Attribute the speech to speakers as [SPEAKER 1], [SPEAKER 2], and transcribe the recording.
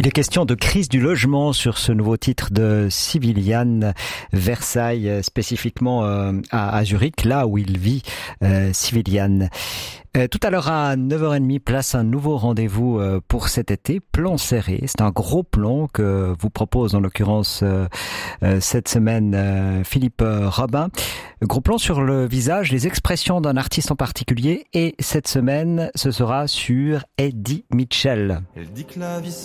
[SPEAKER 1] Il est question de crise du logement sur ce nouveau titre de Civilian Versailles, spécifiquement à Zurich, là où il vit, Civilian. Tout à l'heure à 9h30, place un nouveau rendez-vous pour cet été, plan serré. C'est un gros plan que vous propose en l'occurrence cette semaine Philippe Robin. Gros plan sur le visage, les expressions d'un artiste en particulier, et cette semaine ce sera sur Eddie Mitchell.
[SPEAKER 2] Elle dit que la vie